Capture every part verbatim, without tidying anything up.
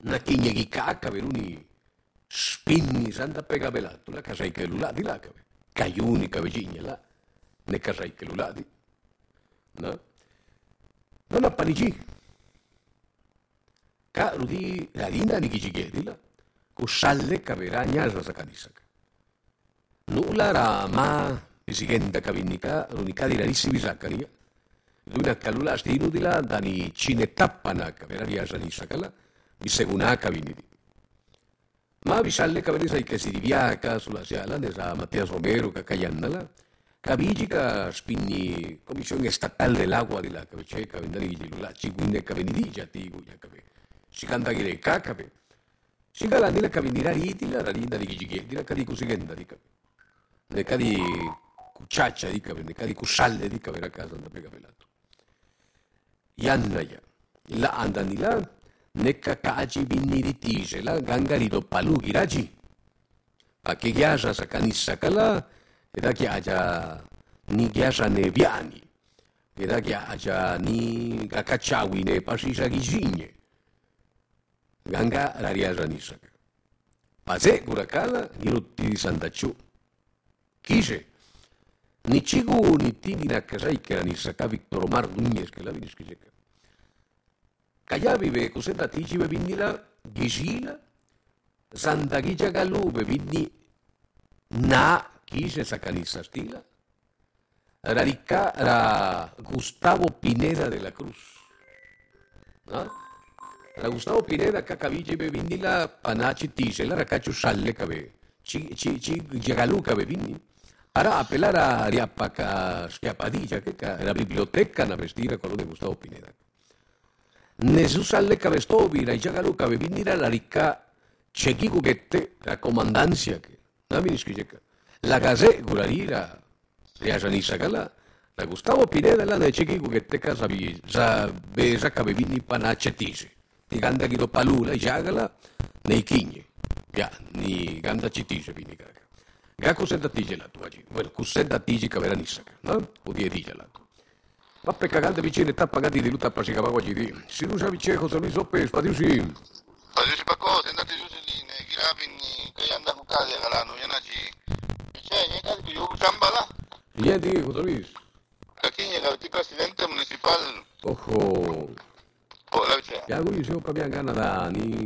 na kinya gikaka veruni spinni santa pega belato la casai che luladi la cave caiuni cavegigna la ne casai che luladi no non appanigi ka rudi la linda ni kichigedi la ku salle caveragna sa canisaka nulla ra ma isigenda cavinica l'unica di rarissimi saccaria Luna calula stinu di là, dani cine tappana caveraria sanisakala, vi seguna cavinidi. Ma vi salle caverisa che si diviaca sulla siala, nesa Mattias Romero, che cayannala, cavigica spinni commissione statale dell'acqua di là, che c'è cavendari di là, ciguine cavenidigia, tigu, ya cave. Si canta che le cacave. Si galandi la cavendira riti, la rarinda di gigighi, la cadi cusigenda di cave. Ne cadi cucciaccia di cave, ne cadi cusalle di cave a casa, da pegavelato. Yannaya, la andanila, nekka kaji biniri tijela, gangarido palugi raji. Pake gyasa sa kanisakala, eda gyaja ni gyasa ne viani, eda gyaja ni gakachawi ne pasisa gizinye. Ganga rariasa nisaka. Pase gurakala, nirutti sandachu. Kise. Ni chigu ni tini na kasai que ni saca Víctor Omar Núñez que la vinis que seca. Kaya vive kuseta tichi bebinila gisila Santa Guilla Galu bebini na kise sacanisa stila. Rarica ra Gustavo Pineda de la Cruz. ¿Ah? Ra Gustavo Pineda kakaville bebinila panachi tise la racacho salle cabe. Chi chi chi Galu cabe bini. Ara apelar a Ariapaca Schiapadilla, che è la biblioteca na vestire quello di Gustavo Pineda. Nesù salle cavestovi, la Giagaluca bevindira la ricca cechi cughette, la comandancia che, non mi scrive la gazè gurarira, la janissa gala, la Gustavo Pineda la ne cechi cughette casa vi, za besa cavevini panacetisi, di ganda ghido palula, Giagala, nei chigni, ya, ni ganda cetise vini caga. Ga cos'è tigelato oggi? Well, cos'è da tigica veranissaca, no? O di tigelato. Ma per cagante vicine sta pagati di lutta per si cavava oggi di. Si usa vicine cosa mi soppe, spadiusi. Spadiusi pa cose, andate giù lì, ne giravini, che anda a casa a galano, yanaci. C'è, niente che io chambala. Niente, cosa mi? Aquí llega el presidente municipal. Ojo. Oh, la vicina. Ya lui se opa bien gana da ni.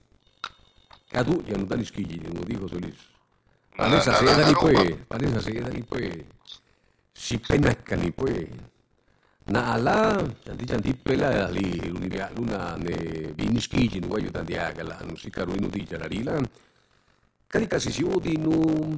Cadu, ya non dani schigli, non lo dico solis. Paresa seda ni pue, paresa seda ni pue, si penacca ni pue. Na ala, janti janti pela ali l'università luna ne vinischigi nu voglio tanti agala, non si caro inu di jararila. Carica si si udi nu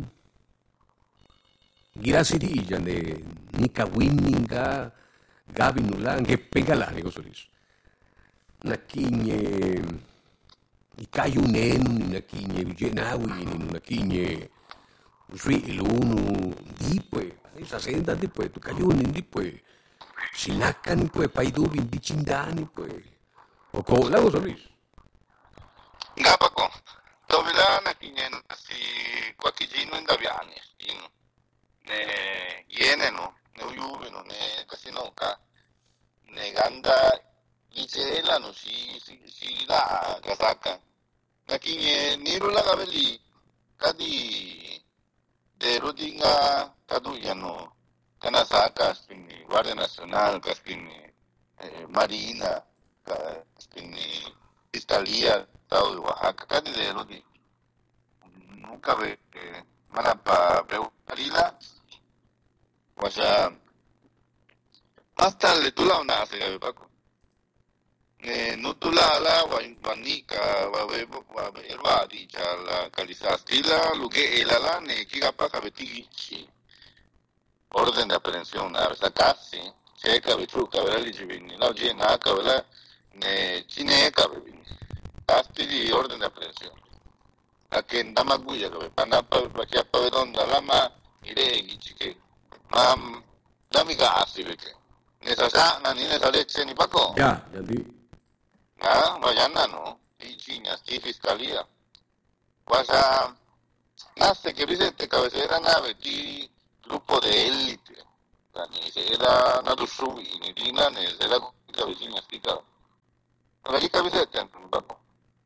girasi di jane nika winninga gabi nulla che pegalare cosa ris. Na kigne i caiunen, na kigne vigenawi, na kigne Sui l'uno di poi, esa senda di poi, tu caiuni di poi, si naccano poi, fai dubbi di cindani poi, o con la cosa lì. Gapaco, dove la nakinyen si qualche gino in daviani, in ne iene no, ne uyuve no, ne casino ca, ne ganda gicela no, si si si la casacca, nakinyen niru la gaveli, cadi de Rodinga Caduyano, Canasaka, spinni Guardia Nazionale, spinni eh, Marina, spinni Italia, Tao de Oaxaca, cadi de Rodi. Nunca ve, eh, Marapa, Peucarila, o sea, hasta le tula una hace, Paco. No tula la, Guanica, Guaverba, dicha la calizastila, lo que el ala, ne Kigapa, Cabetichi. Orden de aprehensión, a esta casi, checa, vitruca, verá, ligivini, la llena, cabela, ne chineca, bebini. Casti di orden de aprehensión. A que en Damaguya, que panapa, para pavedonda, lama, iregi, chique. Mam, dami gasi, veke. Nesa sana, ni nesa leche, ni Paco. Ya, ya di. Ah, mañana no, y chiñas, y fiscalía. Pues a, nace que Vicente cabecera nave, ti grupo de élite. Ni se era nada subi, ni dina, ni se era cabecina, estica. Pero allí Vicente, papo.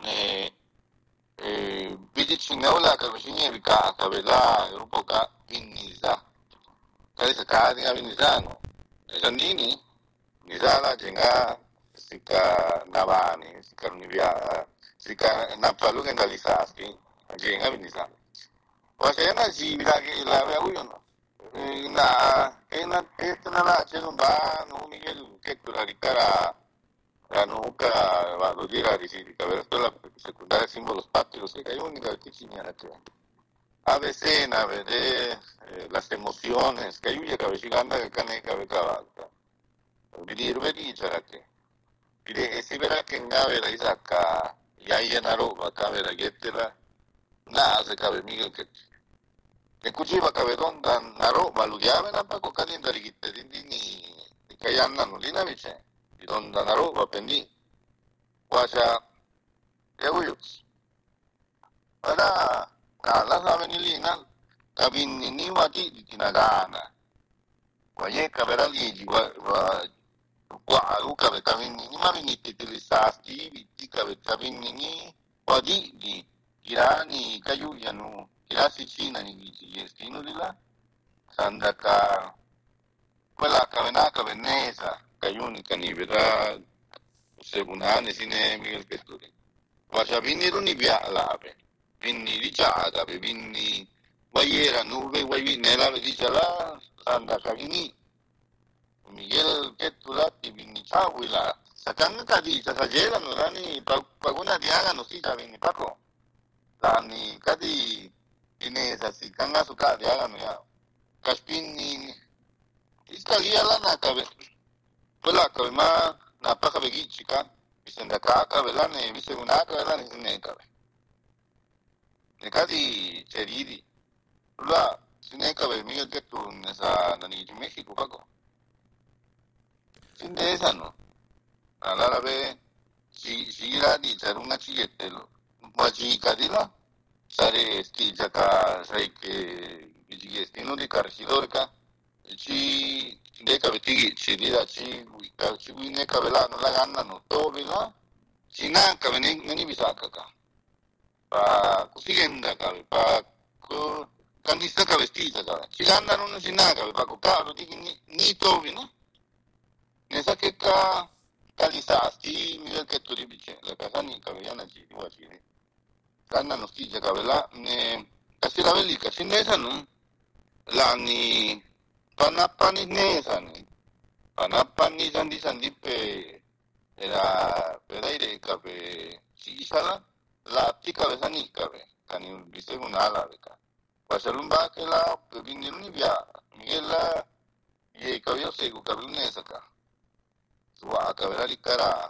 eh, eh, Bidichineola, Cabashini, Vika, Cabela, Rupoka, Viniza. Kaya sa kanya Vinizano. Esandini, Nizala, Jenga, Sika Navani, Sika Nivia, Sika Napalugan Galisaski, Jenga Viniza. Wasena, si Vilagi, la Veuyano. Na, ena, esta nada, Chelumba, no Miguel, que Turaricara. Nunca va a dire risidica, la secundaria símbolos patrios, que hay única que chiñana que a veces a ver eh, las emociones, que hay una cabeciganda que cane cabeza vivir vericha que pide si verá que ngave la isaka ya llenaro va a ver a getera nada se cabe Miguel que que cuchiva cabedón dan naro valugiave na pa kokadin dari gitte dindi ni kayanna no lina vice di donda naro va pendi Washa Euyux. Para la saben ilina, cabin ni wati di tinagana. Waye kabera ligi wa wa uka be cabin ni ma ni titilisasti di cabin ni wadi di irani kayu yanu irasi china ni gestino lila sandaka quella cabena cabenesa kayuni kanibera según Anne sine Miguel Pettori. Vasha vinni runi via labe. Vinni ricciata, vinni guaiera nube, guai nella dice la sanda cavini. Miguel Petturati vinni ciaula. Sakanga kadi sasagela no rani paguna diaga no sita vinni paco. Lani kadi inesa si kanga suka diaga no ya. Kaspini iskalia lana kabe. Quella kabe ma napaka begi chika bisenda kaka belane bise unaka belane sineka be nekadi cheridi la sineka be Miguel que tu nesa nani de México paco sin de esa no a la be si si ira di ser una chillete lo machi kadila sare sti jaka sai che bigi stino di carcidorca ci de cabetigi ci dira ci ci ne cabela no la ganna no dove la ci nanca veni veni bisaka ka pa kusigenda ka pa ko kanista ka vestita ka ci ganna non ci nanca pa ko ka di ni ni tovi no ne sa che ka kalisasti mi che tu ribice la casa ni cabellana ci di ci ganna no sti ja cabela ne kasira velika ci ne sa no la ni Panapani nesani, panapani sandi sandi pe era peraire cabe si sala la tica besani cabe cani viste una ala beca. Pasalumba que la vini via Miguel la y cabello segu cabe una esa acá. Suba cabe la cara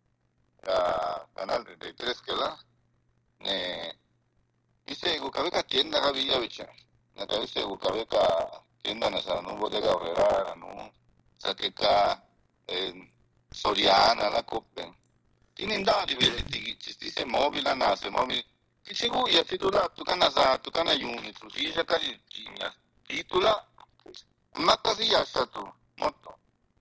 a canal treinta y tres que la ne viste cabe ca tienda cabilla becha. Na cabe segu cabe ca tienda nasa no bodega obrera no saqueca eh, Soriana la coppe tienen dati vedi ci stesse mobile nase mobile che ci guia titula tu kana sa tu kana unit su si sa cari titula ma così ya stato molto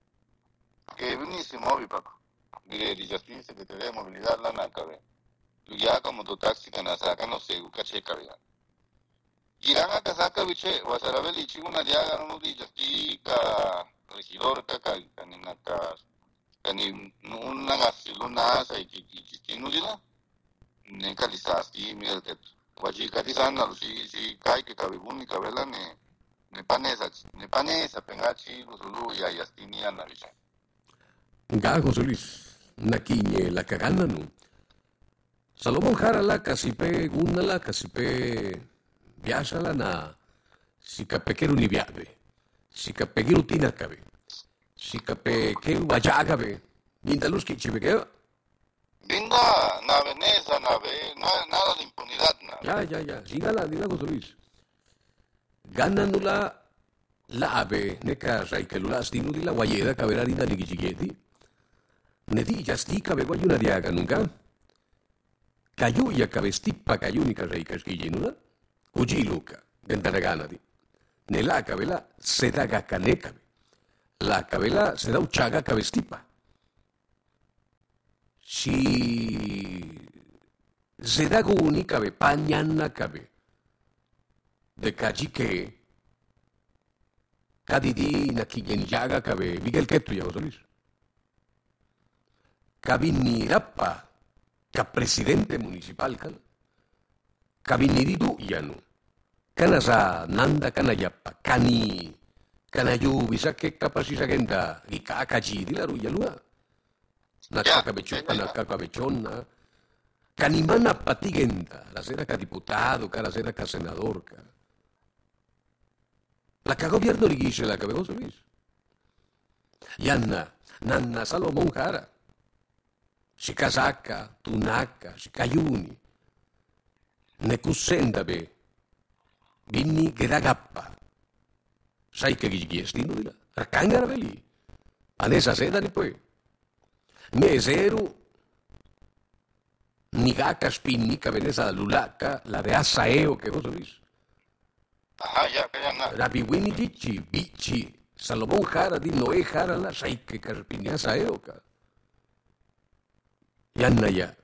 che benissimo mobile paco direi di giustizia che deve mobilizzare la nacave tu ya como tu taxi kana sa kana segu cache cavia Iranga kasaka biche wasarabeli chiguna diaga no di justica regidor kaka kanina ka kani una gasiluna sai ki ki nudila ne kalisasti Miguel que waji katisana si si kai que kabuni kabela ne ne panesa ne panesa pengachi luzulu ya yastini ana biche Nga José Luis nakiñe la cagana no Salomón Jara la casipe guna la casipe Viasala na si capequero ni viabe, si capequero tina cabe, si capequero vayagabe, ni da luz que chivequeo. Venga, na Veneza, na ve, nada de impunidad, na. Ya, ya, ya, sígala, dila José Luis. Ganándola la ave, neca raikelula astino di la guayeda cabera rinda ni gichigeti. Ne di jasti cabe guayuna diaga nunca. Cayuya cabestipa cayunica raikasquillinula. Ujiluka, gentaraganadi. Nela cabela se da gacanecabe. La cabela se da uchaga cabestipa. Si Zedaguni cabe, pañana cabe. De cachique. Kadidi na kigenjaga cabe. Miguel Ketu ya Luis. Kabinirapa. Ka presidente municipal kan. Kabiniridu yanu. Kana sa nanda kana yapa. Kani. Kana yu bisa ke kapasisa genta. Ika akaji di laru yalua. Nakakabechon, nakakabechona. Kanimana patigenta, la sera ka diputado, ka la sera ka senador, ka. La ka gobierno ligisce la ka veo Luis. Yanna, nanna Salomón Jara. Shikazaka, tunaka, shikayuni. Nekusenda be. Bini gedagappa. Sai ke gigiestino dila. Rakangara veli. Anesa seda ni poi. Meseru. Nigaka spinnica venesa lulaka, la de asaeo que vos oís. Ajá, ya, que ya nada. Rabiwini dichi, bichi, Salomón Jara di Noé Jara la saike carpini asaeo ka. Yanna ya.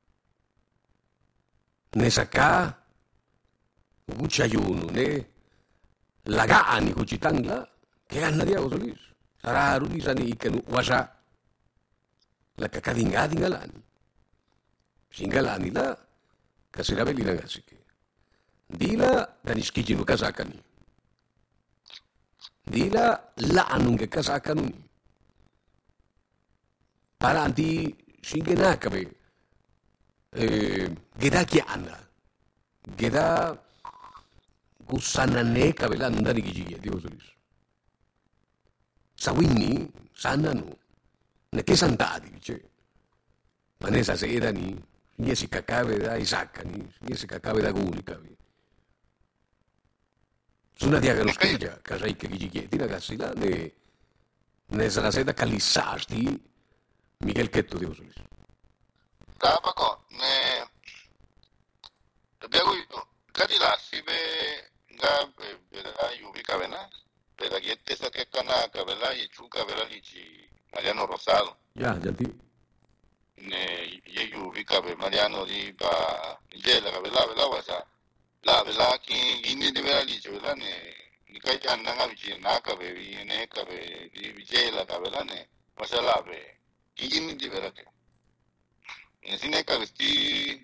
Nesaka, uchayuno, ne, lagaani kuchitangla, que ganna dia vos oís. Sararu di sani ikenu wasa. La kakadingadingalani. Singalani la, kasirabeli na gasike. Dila, daniskiji no kasakani. Dila, laanung ke kasakani. Para anti, singenakabe, eh, geda kiana. Geda, gusanane kabelanda ni gijiya, digo solis. Sawini, sanano, ne che santadi, dice. Manesa sera ni, Niesi kakabe da Isakani, niesi kakabe da Gulikabi. Suna diaga lo schiglia, casai che gigieti ragazzi là, ne, ne sarà seda calissasti, Miguel Ketto di Osolis. Tapako, ne, abbiamo visto, kadila sibe, ga, bela yubi kabena, bela giette sa che kanaka, bela yichuka, bela lici, Mariano Rosado. Ya, ya ti. Ne yeyu vika be Mariano di ba Nigella ka bela bela wasa la bela ki gini de bela li bela ne ni kai kan nanga bichi na ka be ne ka be di Nigella ka bela ne wasa la be gini di bela ke ne sine ka sti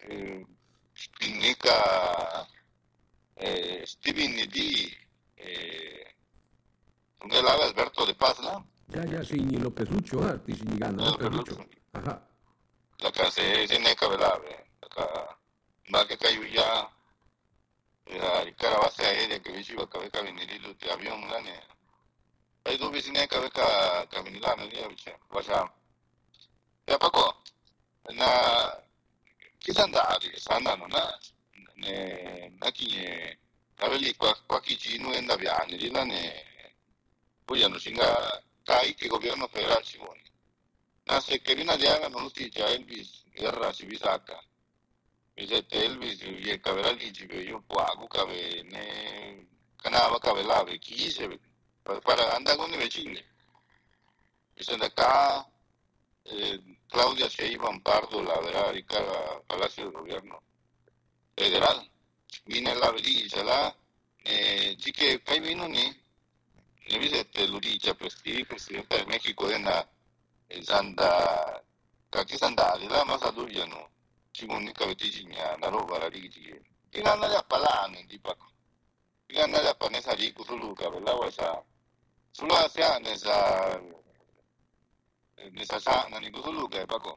spinnika eh Steven di eh Ungela Alberto de Paz la Ya, ya, Signi López Lucho, ah, ti Signi Gana López Lucho. Ajá. La que se se ne kabelave la ka ma que cayu ya la cara base aérea que vishi va cabeza venirilu de avión la ne hay dos vecinas que cabeza caminila no dia biche wasa ya pako na kisanda ari sanda no na ne naki ne kabeli kwa kwa kichi no enda viani la ne poi hanno singa kai che governo federale ci vuole. Na se kerina diaga non ti già Elvis guerra si bisacca. Dice Elvis ye kabela lici be yo pago cabe ne canava cabelave chi se para andare con i vicini. Dice da acá eh, Claudia Sheinbaum Pardo la verá rica Palacio del Gobierno Federal. Viene la dice la eh sí que kai vino ni ne visite lo dice presidente del México de na Sanda, kaki sandali la masa duviano, ci comunica vetiginia, la roba la digi. Ina na ya palani di pako. Ina na ya panesa di kusuluka, la wasa. Sula sia nesa nesa sa na ni kusuluka pako.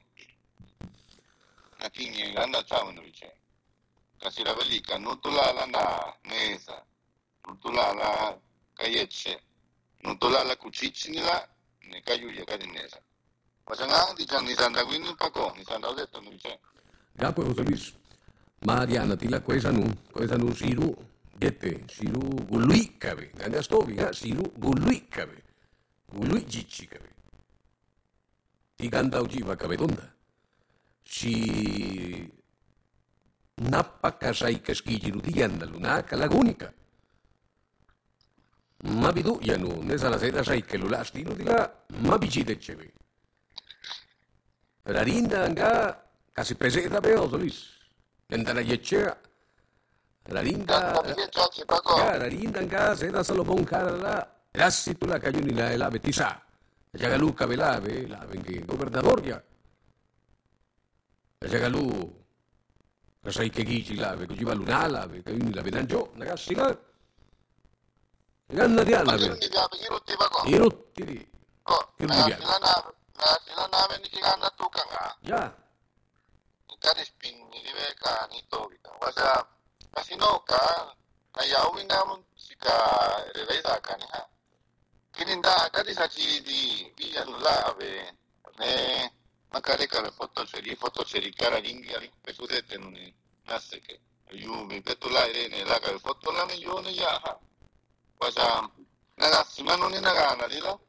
Nakini ganda chao no viche. Kasi la velika nutula la na nesa. Nutula la kayeche. Nutula la kuchichini la ne kayu ya kadinesa. Pasanga di San Santa Quindi Paco, di Santa Odetta non c'è. Ya pues José Luis. Mariana tila kuesa nu, kuesa nu siru gete, siru gului kabe. Ganda stovi, ha, siru gului kabe. Gului jichi kabe. Ti ganda ujiva kabe donda. Si nappa kasai kaskiji rutianda luna kalagunika. Ma bidu yanu, nesa la sera sai che lulasti no dila, ma bicite cheve. Rarinda anga casi peseta veo Luis. Tentara yechea. La linda. Ganda bige chachi pako. Ya, la linda nga seda Salomón Carla. Rasi tu la cayó ni la la betisa. Yagalu kabelabe, la vengue gobernador ya. Yagalu. Kasai ke gichi la be kujiba lunala be kayuni la benanjo nagasi la. Ganna di alla be. Ayun di gabi iruti pako. Irutti di. Oh, Irutti na di. sila na na sila namin ni kiganda tukang ah. Ya. Karisping ni Rebecca nito gitu. Basta kasi no ka nayawin naman si ka revisa ka niya. Kininda kadi sa ci di di ano la be ne magari ka foto seri foto seri cara ringi ari pesudete non ne nasse che io mi petto la ne la ka foto la milione ya ha. Basta ragazzi ma non è una gana di là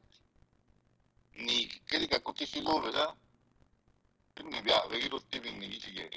ni che di ka kuti figure da quindi via vedi tutti quindi dici che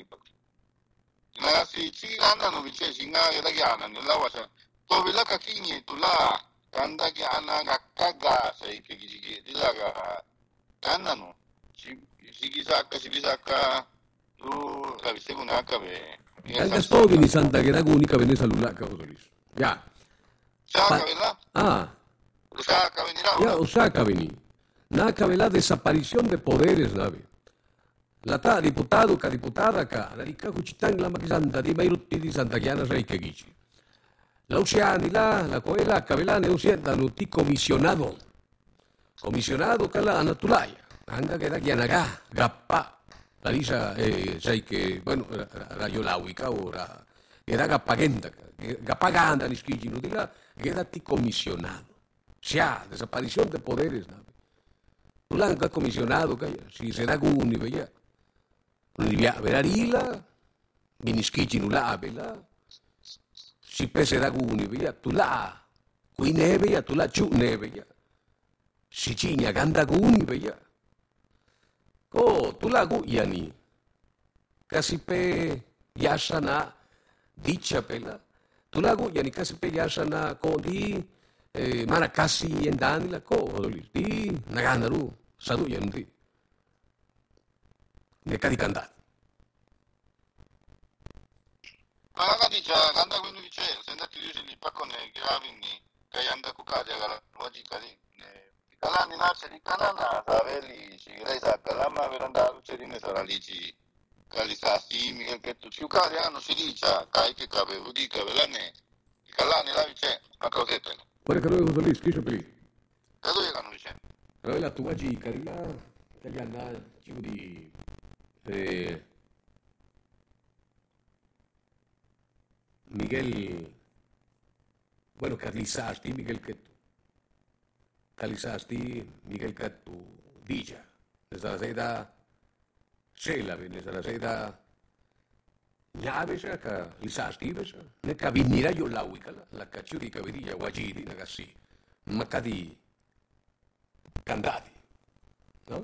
ragazzi ci andano vicino si nga la gana nella wasa dove la kakini tu la kanda ki ana gakkaga sai ke gigi di la ga kana no si si gisaka si gisaka tu la viste con H B Anche stodi di Santa Cherago unica venne salulaka otolis. Ya. Saka ¿verdad? Ah, Saka venirá. ya Osaka vení. Naka la desaparición de poderes, nave. La ta diputado ka diputada ka la ricca cucitang la makisanta di mairutti di Santa Chiana sai che gici. La Usiani la, la coela cabelane usientano ti comisionado. Comisionado kala anatulaya. Anga que da kianaga, gappa. La lisa, eh, sai che, bueno, la yolauica ora, che da gappagenda, gappaganda ni schigino di là, che da ti comisionado. Si ha desaparición de poderes, ¿no? Blanca comisionado, calla, si se da guni, veía. Univia verarila, minischigino la, vela. Si pese da guni, veia, tu la, qui neve, tu la ciù neve, si cigna ganda guni, veia. Oh, tu la guyani, casi pe yasana, dicha pela, tu la guyani, casi pe yasana, con di, eh, mana casi endani la co, di, naganaru, saduyan di, ne caricandati. Malaga dice, ganda quindi dice, se andati dice li paccone gravini, che anda cucati alla logica di kalani nasce di kanana, savelli, si resa kalama, veranda lucerine sarà lì, ci calisasi, Miguel che tu ci ucari hanno si dice, kai che cave, udica, velane, kalani la dice, ma cosette. Poi che noi lì, scrisce per lì. E dove hanno dice? Però la tua gica, la, che anna, ci di, eh, Miguel, bueno, Carlisasti, Miguel Kettu. Carlisasti, Miguel Kettu, Dija. Desde la sera, Sela, desde la sera, Nyavesa, Carlisasti, ne cavinira io la uicala, la cacciuri cavirilla, guagiri, ragazzi, macadi, candati, no?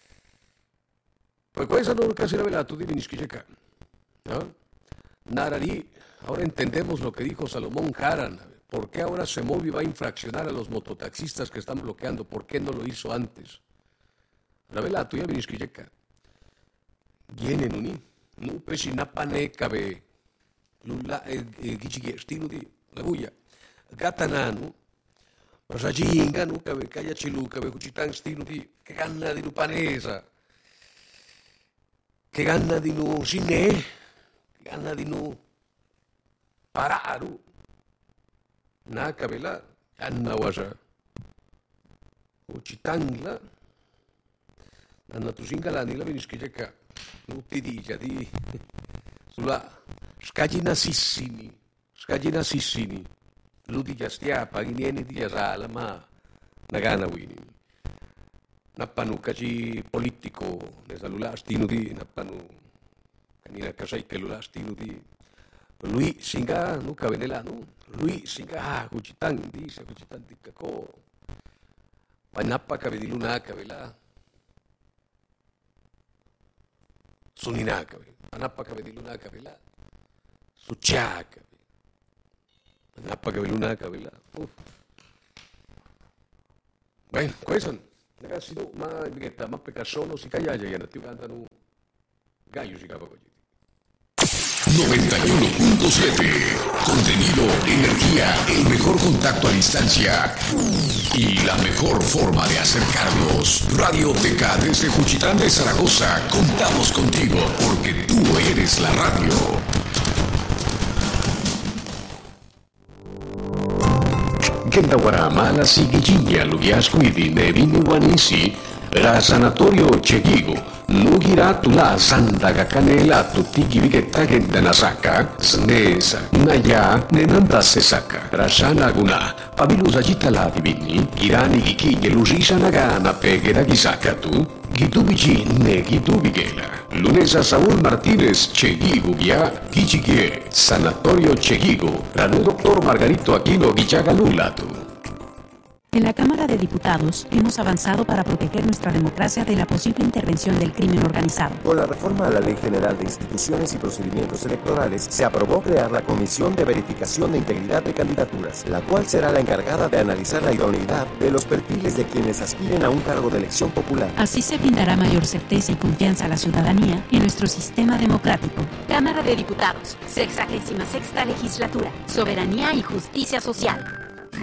Pues questo non casi la velato di Vinisquicheca, ¿no? Narari, ahora entendemos lo que dijo Salomón Caran. ¿Por qué ahora se mueve y va a infraccionar a los mototaxistas que están bloqueando? ¿Por qué no lo hizo antes? La vela tuya Vinisquicheca. Viene nuni, nu pesinapane cabe, lula gichigestino di la guia. Gatananu, Rasajinga, nu cabe cayachilu, cabe cucitang stino di che ganna di lupanesa. Che ganna di nu sinè. Ganna di nu pararu na kabela anna wasa ucitangla anna tusingala nila viniskijeka nuti dica di sulla scaginasissimi scaginasissimi ludi jastia paginieni di jasala ma nagana wini napanu kaci politico nesalula stinu di napanu kanina kasai kelula stinu di lui singa nu kavenela nu lui singa kucitang di sa kucitang di kako panapa kavediluna kavela sunina kave panapa kavediluna kavela suchaka panapa kavediluna kavela bueno questo ragazzi no ma bigetta ma pecca sono si caglia ya nati cantano gallo si capa così noventa y uno punto siete. Contenido, energía, el mejor contacto a distancia y la mejor forma de acercarnos. Radioteca desde Juchitán de Zaragoza. Contamos contigo porque tú eres la radio. Kenda Guaramala Sigijinya Lugiasquidi Nevini Wanisi Ra Sanatorio Chegigo Nugira Tula Santa Gacanela Tutiki Vigeta Gendanasaka Snesa Naya Nenanda Sesaka Rashana Guna Pabilus Agitala Divini Kirani Giki Gelushisha Nagana Pegera Gisakatu Gitubiji Ne Gitubigela Lunesa Saúl Martínez Chegigo Guia Gichigue Sanatorio Chegigo Ranu Doctor Margarito Aquino Guichagalulatu. En la Cámara de Diputados hemos avanzado para proteger nuestra democracia de la posible intervención del crimen organizado. Con la reforma a la Ley General de Instituciones y Procedimientos Electorales, se aprobó crear la Comisión de Verificación de Integridad de Candidaturas, la cual será la encargada de analizar la idoneidad de los perfiles de quienes aspiren a un cargo de elección popular. Así se brindará mayor certeza y confianza a la ciudadanía en nuestro sistema democrático. Cámara de Diputados, sexagésima sexta legislatura, soberanía y justicia social.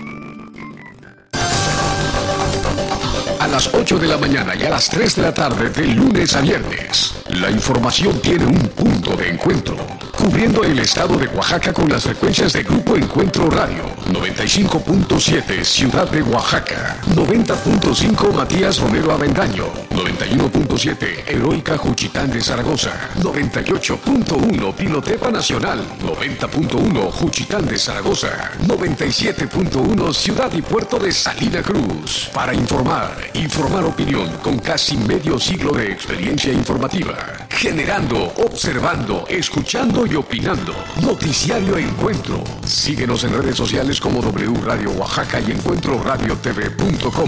A las ocho de la mañana y a las tres de la tarde de lunes a viernes, la información tiene un punto de encuentro, cubriendo el estado de Oaxaca con las frecuencias de Grupo Encuentro Radio, noventa y cinco punto siete Ciudad de Oaxaca, noventa punto cinco Matías Romero Avendaño, noventa y uno punto siete Heroica Juchitán de Zaragoza, noventa y ocho punto uno Pilotepa Nacional, noventa punto uno Juchitán de Zaragoza, noventa y siete punto uno Ciudad y Puerto de Salina Cruz. Para informar, informar opinión con casi medio siglo de experiencia informativa, generando, observando, escuchando y opinando. Noticiario Encuentro. Síguenos en redes sociales como W Radio Oaxaca y encuentro radio t v punto com.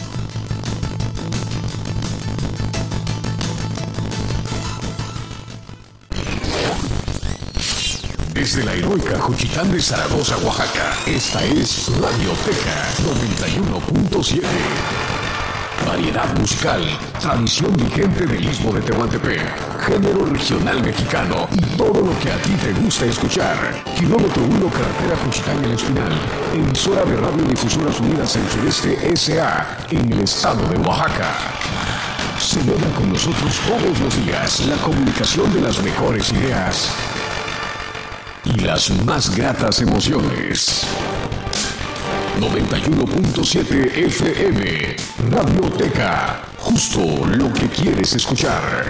Desde la heroica Juchitán de Zaragoza, Oaxaca, esta es Radioteca noventa y uno punto siete. Variedad musical, tradición vigente del Istmo de Tehuantepec, género regional mexicano y todo lo que a ti te gusta escuchar. Kilómetro uno, carretera Juchitán El Espinal, emisora de Radiodifusoras Unidas del Sureste S A en el estado de Oaxaca. Celebra con nosotros todos los días la comunicación de las mejores ideas y las más gratas emociones. noventa y uno punto siete F M, Radioteca, justo lo que quieres escuchar.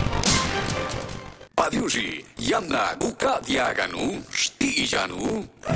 Padiushi, Yamna Guka Diaganu, Stijanu.